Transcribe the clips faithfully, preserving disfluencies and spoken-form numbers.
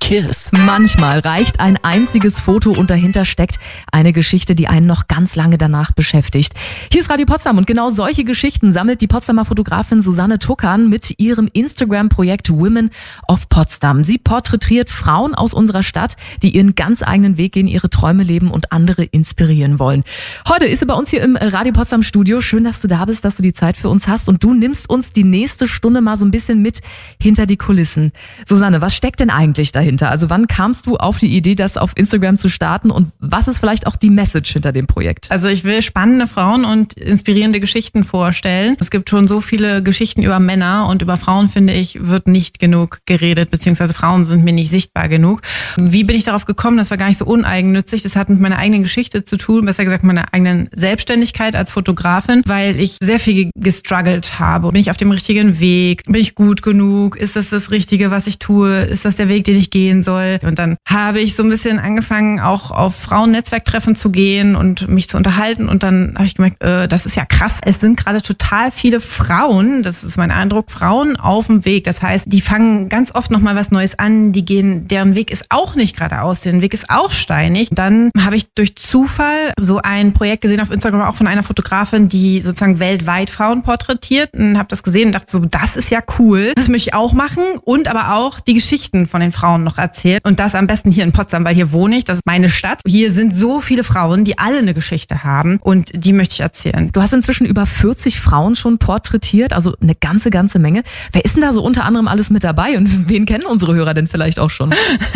Kiss. Manchmal reicht ein einziges Foto und dahinter steckt eine Geschichte, die einen noch ganz lange danach beschäftigt. Hier ist Radio Potsdam und genau solche Geschichten sammelt die Potsdamer Fotografin Susanne Tuckern mit ihrem Instagram-Projekt Women of Potsdam. Sie porträtiert Frauen aus unserer Stadt, die ihren ganz eigenen Weg gehen, ihre Träume leben und andere inspirieren wollen. Heute ist sie bei uns hier im Radio Potsdam Studio. Schön, dass du da bist, dass du die Zeit für uns hast und du nimmst uns die nächste Stunde mal so ein bisschen mit hinter die Kulissen. Susanne, was steckt denn eigentlich dahinter? Also wann kamst du auf die Idee, das auf Instagram zu starten und was ist vielleicht auch die Message hinter dem Projekt? Also ich will spannende Frauen und inspirierende Geschichten vorstellen. Es gibt schon so viele Geschichten über Männer und über Frauen, finde ich, wird nicht genug geredet, beziehungsweise Frauen sind mir nicht sichtbar genug. Wie bin ich darauf gekommen? Das war gar nicht so uneigennützig. Das hat mit meiner eigenen Geschichte zu tun, besser gesagt meiner eigenen Selbstständigkeit als Fotografin, weil ich sehr viel gestruggelt habe. Bin ich auf dem richtigen Weg? Bin ich gut genug? Ist das das Richtige, was ich tue? Ist das der Weg, den ich gehen soll? Und dann habe ich so ein bisschen angefangen, auch auf Frauen-Netzwerktreffen zu gehen und mich zu unterhalten. Und dann habe ich gemerkt, äh, das ist ja krass. Es sind gerade total viele Frauen, das ist mein Eindruck, Frauen auf dem Weg. Das heißt, die fangen ganz oft nochmal was Neues an. Die gehen, deren Weg ist auch nicht geradeaus, deren Weg ist auch steinig. Dann habe ich durch Zufall so ein Projekt gesehen auf Instagram, auch von einer Fotografin, die sozusagen weltweit Frauen porträtiert. Und habe das gesehen und dachte so, das ist ja cool. Das möchte ich auch machen und aber auch die Geschichten von den Frauen noch erzählen. Und das am besten hier in Potsdam, weil hier wohne ich, das ist meine Stadt. Hier sind so viele Frauen, die alle eine Geschichte haben und die möchte ich erzählen. Du hast inzwischen über vierzig Frauen schon porträtiert, also eine ganze, ganze Menge. Wer ist denn da so unter anderem alles mit dabei und wen kennen unsere Hörer denn vielleicht auch schon?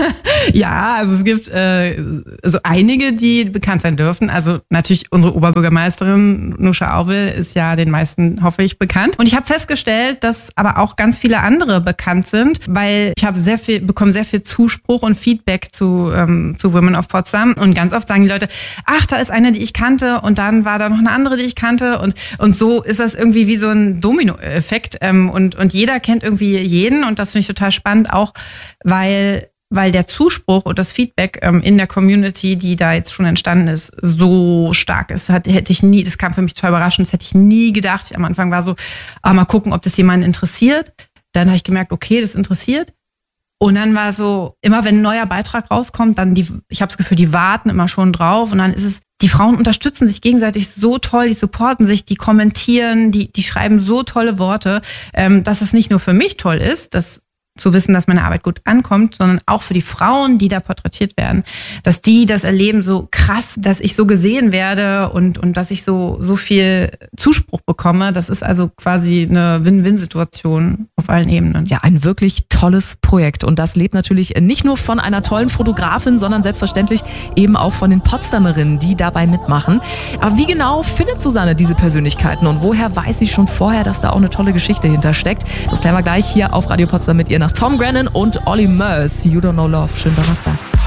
Ja, also es gibt äh, so einige, die bekannt sein dürfen. Also natürlich unsere Oberbürgermeisterin Nusha Aubel ist ja den meisten, hoffe ich, bekannt. Und ich habe festgestellt, dass aber auch ganz viele andere bekannt sind, weil ich habe sehr viel, bekomme sehr viel Zuspruch und Feedback zu, ähm, zu Women of Potsdam. Und ganz oft sagen die Leute, ach, da ist eine, die ich kannte und dann war da noch eine andere, die ich kannte. Und, und so ist das irgendwie wie so ein Domino-Effekt. Ähm, und, und jeder kennt irgendwie jeden und das finde ich total spannend, auch weil weil der Zuspruch und das Feedback ähm, in der Community, die da jetzt schon entstanden ist, so stark ist. Das hätte ich nie, das kam für mich total überraschend, das hätte ich nie gedacht. Ich am Anfang war so, ah, mal gucken, ob das jemanden interessiert. Dann habe ich gemerkt, okay, das interessiert. Und dann war so, immer wenn ein neuer Beitrag rauskommt, dann die, ich habe das Gefühl, die warten immer schon drauf und dann ist es, die Frauen unterstützen sich gegenseitig so toll, die supporten sich, die kommentieren, die, die schreiben so tolle Worte, ähm, dass es nicht nur für mich toll ist, dass zu wissen, dass meine Arbeit gut ankommt, sondern auch für die Frauen, die da porträtiert werden, dass die das erleben so krass, dass ich so gesehen werde und und dass ich so so viel Zuspruch bekomme. Das ist also quasi eine Win-Win-Situation auf allen Ebenen. Ja, ein wirklich tolles Projekt und das lebt natürlich nicht nur von einer tollen Fotografin, sondern selbstverständlich eben auch von den Potsdamerinnen, die dabei mitmachen. Aber wie genau findet Susanne diese Persönlichkeiten und woher weiß sie schon vorher, dass da auch eine tolle Geschichte hintersteckt? Das klären wir gleich hier auf Radio Potsdam mit ihr nach Tom Grennan und Olly Murs. You Don't Know Love. Schönen Donnerstag.